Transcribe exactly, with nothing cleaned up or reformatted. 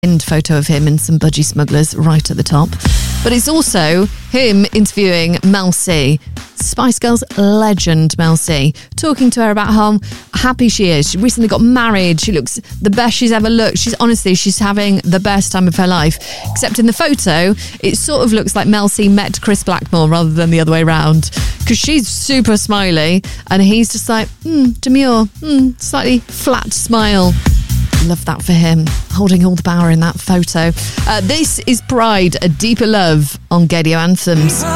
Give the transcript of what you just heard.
pinned photo of him and some budgie smugglers right at the top. But it's also him interviewing Mel C, Spice Girls legend Mel C, talking to her about how happy she is. She recently got married. She looks the best she's ever looked. She's honestly, she's having the best time of her life. Except in the photo, it sort of looks like Mel C met Chris Blackmore rather than the other way around. Because she's super smiley and he's just like, hmm, demure, hmm, slightly flat smile. Love that for him, holding all the power in that photo. Uh, this is Pride, A Deeper Love on Gaydio Anthems.